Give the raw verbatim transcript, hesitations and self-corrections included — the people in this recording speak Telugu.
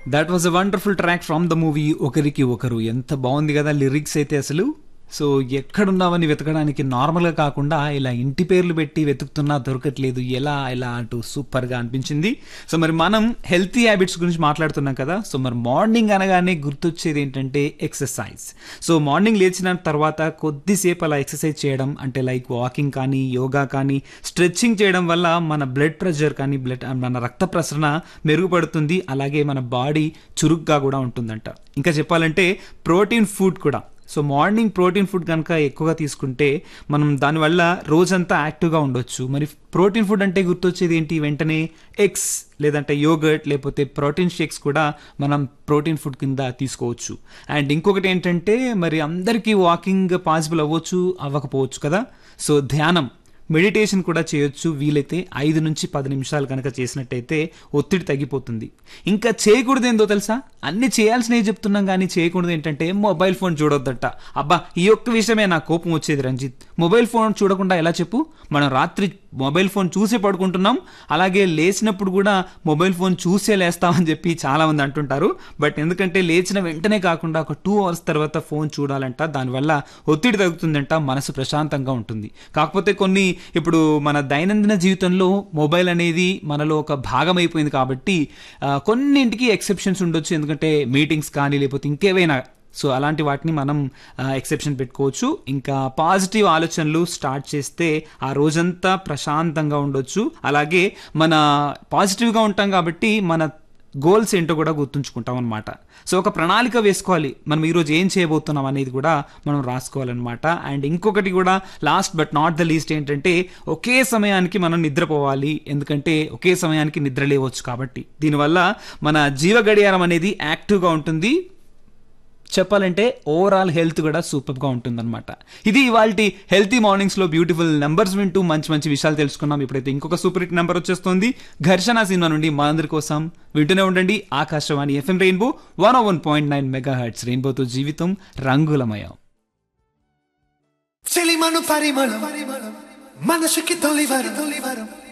That was a wonderful track from the movie ఒకరికి ఒకరు. ఎంత బాగుంది కదా లిరిక్స్ అయితే అసలు. సో ఎక్కడున్నావని వెతకడానికి నార్మల్గా కాకుండా ఇలా ఇంటి పేర్లు పెట్టి వెతుకుతున్నా దొరకట్లేదు, ఎలా ఇలా అంటూ సూపర్గా అనిపించింది. సో మరి మనం హెల్తీ హ్యాబిట్స్ గురించి మాట్లాడుతున్నాం కదా. సో మరి మార్నింగ్ అనగానే గుర్తొచ్చేది ఏంటంటే ఎక్సర్సైజ్. సో మార్నింగ్ లేచిన తర్వాత కొద్దిసేపు అలా ఎక్సర్సైజ్ చేయడం అంటే లైక్ వాకింగ్ కానీ యోగా కానీ స్ట్రెచ్చింగ్ చేయడం వల్ల మన బ్లడ్ ప్రెషర్ కానీ బ్లడ్ మన రక్త ప్రసరణ మెరుగుపడుతుంది. అలాగే మన బాడీ చురుగ్గా కూడా ఉంటుందంట. ఇంకా చెప్పాలంటే ప్రోటీన్ ఫుడ్ కూడా. సో మార్నింగ్ ప్రోటీన్ ఫుడ్ కనుక ఎక్కువగా తీసుకుంటే మనం దానివల్ల రోజంతా యాక్టివ్గా ఉండొచ్చు. మరి ప్రోటీన్ ఫుడ్ అంటే గుర్తొచ్చేది ఏంటి వెంటనే ఎగ్స్ లేదంటే యోగర్ట్ లేకపోతే ప్రోటీన్ షేక్స్ కూడా మనం ప్రోటీన్ ఫుడ్ కింద తీసుకోవచ్చు. అండ్ ఇంకొకటి ఏంటంటే మరి అందరికీ వాకింగ్ పాసిబుల్ అవ్వచ్చు అవ్వకపోవచ్చు కదా. సో ధ్యానం మెడిటేషన్ కూడా చేయొచ్చు. వీలైతే ఐదు నుంచి పది నిమిషాలు కనుక చేసినట్టయితే ఒత్తిడి తగ్గిపోతుంది. ఇంకా చేయకూడదు ఏందో తెలుసా, అన్ని చేయాల్సినవి చెప్తున్నాం కానీ చేయకూడదు ఏంటంటే మొబైల్ ఫోన్ చూడొద్దట. అబ్బా ఈ ఒక్క విషయమే నాకు కోపం వచ్చేది రంజిత్. మొబైల్ ఫోన్ చూడకుండా ఎలా చెప్పు, మనం రాత్రి మొబైల్ ఫోన్ చూసే పడుకుంటున్నాం, అలాగే లేచినప్పుడు కూడా మొబైల్ ఫోన్ చూసే లేస్తామని చెప్పి చాలామంది అంటుంటారు. బట్ ఎందుకంటే లేచిన వెంటనే కాకుండా ఒక టూ అవర్స్ తర్వాత ఫోన్ చూడాలంట. దానివల్ల ఒత్తిడి తగ్గుతుందంట, మనసు ప్రశాంతంగా ఉంటుంది. కాకపోతే కొన్ని ఇప్పుడు మన దైనందిన జీవితంలో మొబైల్ అనేది మనలో ఒక భాగం అయిపోయింది కాబట్టి కొన్నింటికి ఎక్సెప్షన్స్ ఉండొచ్చు. ఎందుకంటే మీటింగ్స్ కానీ లేకపోతే ఇంకేవైనా, సో అలాంటి వాటిని మనం ఎక్సెప్షన్ పెట్టుకోవచ్చు. ఇంకా పాజిటివ్ ఆలోచనలు స్టార్ట్ చేస్తే ఆ రోజంతా ప్రశాంతంగా ఉండొచ్చు. అలాగే మన పాజిటివ్గా ఉంటాం కాబట్టి మన గోల్స్ ఏంటో కూడా గుర్తుంచుకుంటాం అనమాట. సో ఒక ప్రణాళిక వేసుకోవాలి, మనం ఈరోజు ఏం చేయబోతున్నాం అనేది కూడా మనం రాసుకోవాలన్నమాట. అండ్ ఇంకొకటి కూడా last but not the least ఏంటంటే ఒకే సమయానికి మనం నిద్రపోవాలి. ఎందుకంటే ఒకే సమయానికి నిద్ర లేవచ్చు కాబట్టి దీనివల్ల మన జీవ గడియారం అనేది యాక్టివ్గా ఉంటుంది. చెప్పాలంటే ఓవరాల్ హెల్త్ కూడా సూపర్గా ఉంటుందన్నమాట. ఇది ఇవాల్టి హెల్తీ మార్నింగ్స్లో బ్యూటిఫుల్ నెంబర్స్ వింటూ మంచి మంచి విషయాలు తెలుసుకున్నాం. ఇప్పుడైతే ఇంకొక సూపర్ హిట్ నెంబర్ వచ్చేస్తుంది ఘర్షణ సినిమా నుండి. మా అందరి కోసం వింటూనే ఉండండి Akashvani FM rainbow one one point nine mega hertz. రెయిన్బోతో జీవితం రంగులమయం. చెలిమను పరిమళం మనసుకి తొలివరం